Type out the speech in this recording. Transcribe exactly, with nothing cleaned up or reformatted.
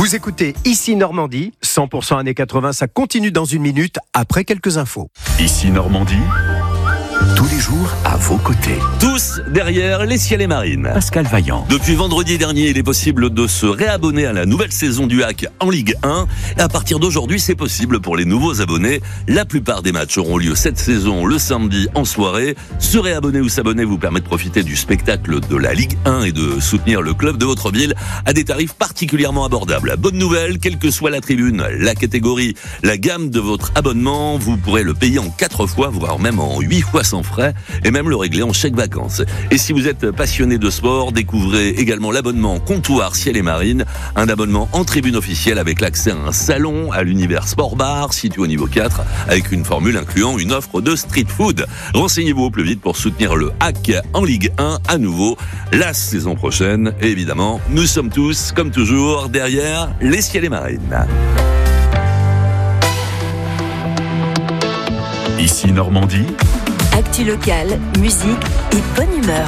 Vous écoutez Ici Normandie, cent pour cent années quatre-vingts, ça continue dans une minute après quelques infos. Ici Normandie, tous les jours à vos côtés. Tous derrière les Ciel et Marines. Pascal Vaillant. Depuis vendredi dernier, il est possible de se réabonner à la nouvelle saison du Hack en Ligue un. Et à partir d'aujourd'hui, c'est possible pour les nouveaux abonnés. La plupart des matchs auront lieu cette saison le samedi en soirée. Se réabonner ou s'abonner vous permet de profiter du spectacle de la Ligue un et de soutenir le club de votre ville à des tarifs particulièrement abordables. Bonne nouvelle, quelle que soit la tribune, la catégorie, la gamme de votre abonnement, vous pourrez le payer en quatre fois, voire même en huit fois sans frais, et même le régler en chèque vacances. Et si vous êtes passionné de sport, découvrez également l'abonnement Comptoir Ciel et Marines, un abonnement en tribune officielle avec l'accès à un salon à l'univers Sport Bar, situé au niveau quatre, avec une formule incluant une offre de street food. Renseignez-vous au plus vite pour soutenir le Hack en Ligue un à nouveau la saison prochaine. Et évidemment, nous sommes tous, comme toujours, derrière les Ciel et Marines. Ici Normandie. Actu locale, musique et bonne humeur.